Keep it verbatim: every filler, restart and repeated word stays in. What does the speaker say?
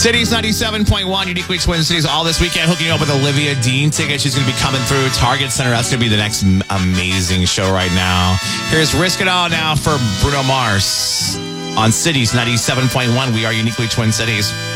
Cities ninety-seven point one, Uniquely Twin Cities, all this weekend, hooking you up with Olivia Dean tickets. She's going to be coming through Target Center. That's going to be the next m- amazing show right now. Here's Risk It All now for Bruno Mars on Cities ninety-seven point one. We are Uniquely Twin Cities.